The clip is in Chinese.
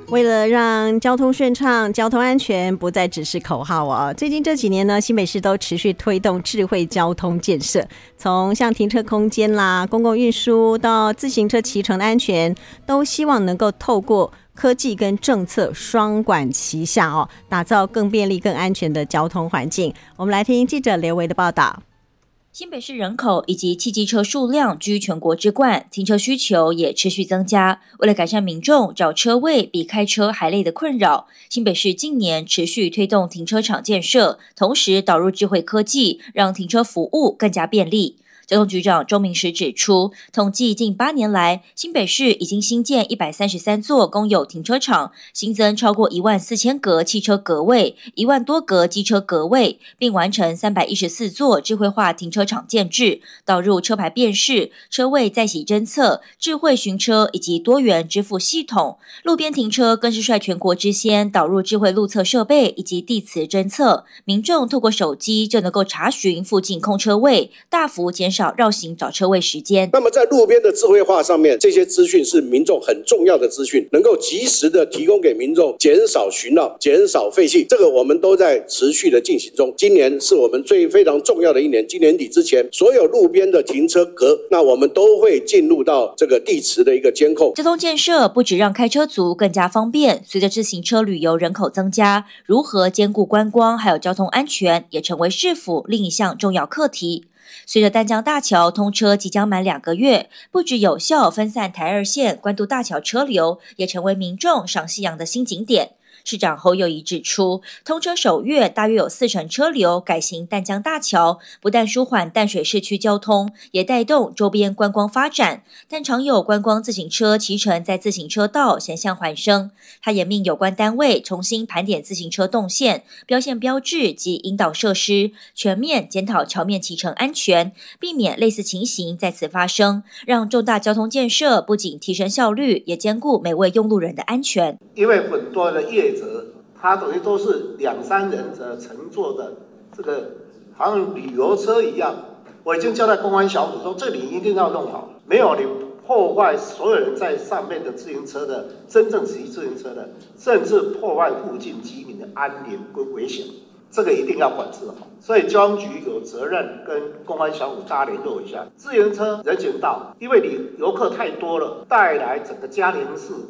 为了让交通顺畅、交通安全不再只是口号哦，最近这几年呢，新北市都持续推动智慧交通建设，从像停车空间啦、公共运输到自行车骑乘的安全，都希望能够透过科技跟政策双管齐下哦，打造更便利、更安全的交通环境。我们来听记者刘维的报道。 新北市人口以及汽机车数量居全国之冠，停车需求也持续增加。为了改善民众找车位比开车还累的困扰，新北市近年持续推动停车场建设，同时导入智慧科技，让停车服务更加便利。交通局长周明时指出，统计近8年来，新北市已经新建133座公有停车场，新增超过14000格汽车格位，1万多格机车格位，并完成314座智慧化停车场建制，导入车牌辨识、车位再洗侦测、智慧巡车以及多元支付系统。路边停车更是率全国之先导入智慧路测设备以及地磁侦测，民众透过手机就能够查询附近空车位，大幅减少绕行找车位时间。 那么在路边的智慧化上面，这些资讯是民众很重要的资讯，能够及时的提供给民众，减少巡绕，减少废气，这个我们都在持续的进行中。今年是我们非常重要的一年，今年底之前，所有路边的停车格，那我们都会进入到这个地磁的一个监控。 交通建设不只让开车族更加方便，随着自行车旅游人口增加，如何兼顾观光还有交通安全，也成为市府另一项重要课题。随着淡江大桥通车即将满2个月，不只有效分散台2线关渡大桥车流，也成为民众赏夕阳的新景点。市长侯友宜指出，通车首月大约有40%车流改行淡江大桥，不但舒缓淡水市区交通，也带动周边观光发展。但常有观光自行车骑乘在自行车道险象环生，他也命有关单位重新盘点自行车动线、标线标志及引导设施，全面检讨桥面骑乘安全，避免类似情形再次发生，让重大交通建设不仅提升效率，也兼顾每位用路人的安全。 因为很多的业者他等于都是2-3人乘坐的，这个好像旅游车一样。我已经交代公安小组说，这里一定要弄好，没有你破坏所有人在上面的自行车的真正骑自行车的，甚至破坏附近居民的安宁跟危险，这个一定要管制好。所以交通局有责任跟公安小组大家联络一下，自行车人行道，因为你游客太多了，带来整个嘉陵市